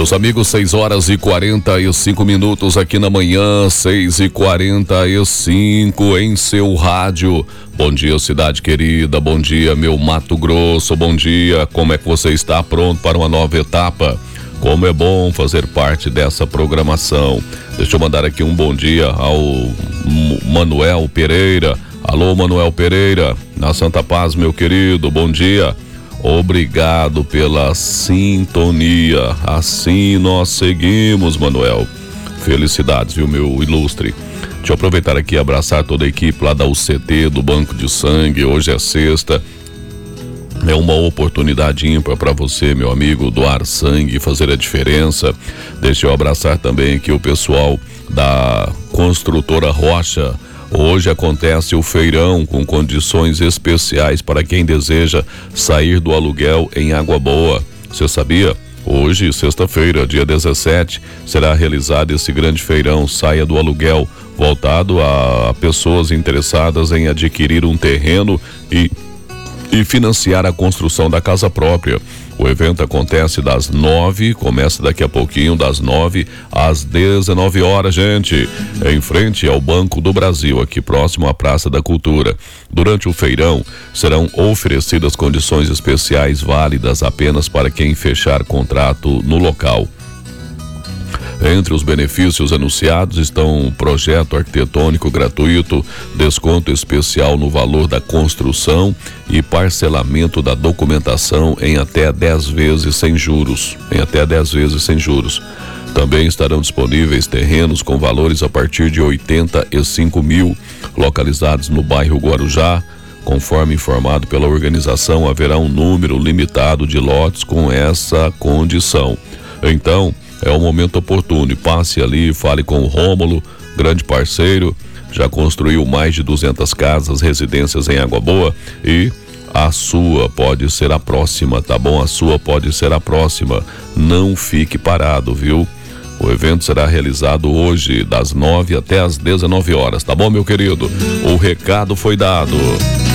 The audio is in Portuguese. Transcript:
Meus amigos, 6h45 aqui na manhã, 6h45 em seu rádio. Bom dia, cidade querida, bom dia, meu Mato Grosso, bom dia. Como é que você está? Pronto para uma nova etapa? Como é bom fazer parte dessa programação. Deixa eu mandar aqui um bom dia ao Manuel Pereira. Alô, Manuel Pereira, na Santa Paz, meu querido, bom dia. Obrigado pela sintonia. Assim nós seguimos, Manuel. Felicidades, viu, meu ilustre? Deixa eu aproveitar aqui e abraçar toda a equipe lá da UCT, do Banco de Sangue. Hoje é sexta. É uma oportunidade ímpar para você, meu amigo, doar sangue e fazer a diferença. Deixa eu abraçar também aqui o pessoal da Construtora Rocha. Hoje acontece o feirão com condições especiais para quem deseja sair do aluguel em Água Boa. Você sabia? Hoje, sexta-feira, dia 17, será realizado esse grande feirão Saia do Aluguel, voltado a pessoas interessadas em adquirir um terreno e financiar a construção da casa própria. O evento acontece começa daqui a pouquinho, das 9 às 19 horas, gente, em frente ao Banco do Brasil, aqui próximo à Praça da Cultura. Durante o feirão, serão oferecidas condições especiais válidas apenas para quem fechar contrato no local. Entre os benefícios anunciados estão projeto arquitetônico gratuito, desconto especial no valor da construção e parcelamento da documentação em até 10 vezes sem juros. Também estarão disponíveis terrenos com valores a partir de 85 mil, localizados no bairro Guarujá. Conforme informado pela organização, haverá um número limitado de lotes com essa condição. Então, é o momento oportuno, passe ali, fale com o Rômulo, grande parceiro, já construiu mais de 200 casas, residências em Água Boa e a sua pode ser a próxima, tá bom? A sua pode ser a próxima, não fique parado, viu? O evento será realizado hoje, das 9 até as 19 horas, tá bom, meu querido? O recado foi dado.